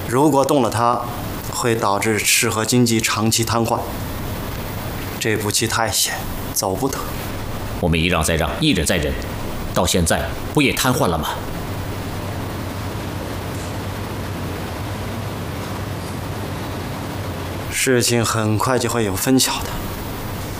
如果动了它，会导致赤河经济长期瘫痪。这步棋太险，走不得。 我们一让再让，一忍再忍，到现在不也瘫痪了吗？ 事情很快就会有分晓的。